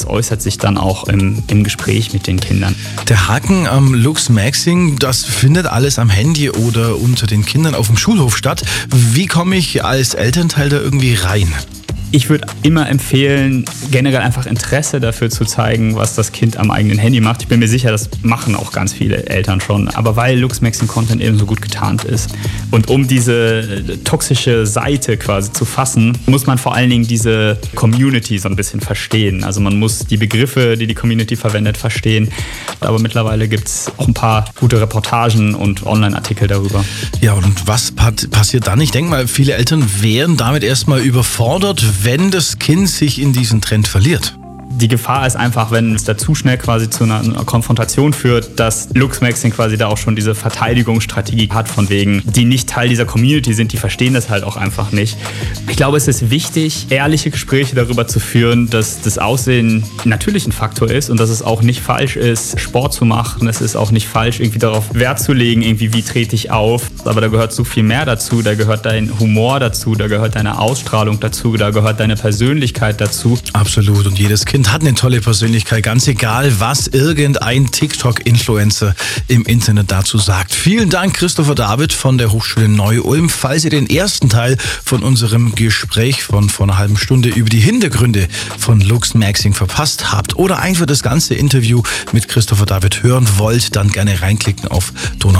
das äußert sich dann auch im Gespräch mit den Kindern. Der Haken am Luxmaxing, das findet alles am Handy oder unter den Kindern auf dem Schulhof statt. Wie komme ich als Elternteil da irgendwie rein? Ich würde immer empfehlen, generell einfach Interesse dafür zu zeigen, was das Kind am eigenen Handy macht. Ich bin mir sicher, das machen auch ganz viele Eltern schon. Aber weil Luxmaxing-Content eben so gut getarnt ist und um diese toxische Seite quasi zu fassen, muss man vor allen Dingen diese Community so ein bisschen verstehen. Also man muss die Begriffe, die die Community verwendet, verstehen. Aber mittlerweile gibt es auch ein paar gute Reportagen und Online-Artikel darüber. Ja, und was passiert dann? Ich denke mal, viele Eltern wären damit erstmal überfordert, wenn das Kind sich in diesen Trend verliert. Die Gefahr ist einfach, wenn es da zu schnell quasi zu einer Konfrontation führt, dass Luxmaxing quasi da auch schon diese Verteidigungsstrategie hat, von wegen, die nicht Teil dieser Community sind, die verstehen das halt auch einfach nicht. Ich glaube, es ist wichtig, ehrliche Gespräche darüber zu führen, dass das Aussehen natürlich ein Faktor ist und dass es auch nicht falsch ist, Sport zu machen. Es ist auch nicht falsch, irgendwie darauf Wert zu legen, irgendwie wie trete ich auf. Aber da gehört so viel mehr dazu. Da gehört dein Humor dazu, da gehört deine Ausstrahlung dazu, da gehört deine Persönlichkeit dazu. Absolut. Und jedes Kind hat eine tolle Persönlichkeit, ganz egal, was irgendein TikTok-Influencer im Internet dazu sagt. Vielen Dank, Christopher David von der Hochschule Neu-Ulm. Falls ihr den ersten Teil von unserem Gespräch von vor einer halben Stunde über die Hintergründe von Luxmaxing verpasst habt oder einfach das ganze Interview mit Christopher David hören wollt, dann gerne reinklicken auf donau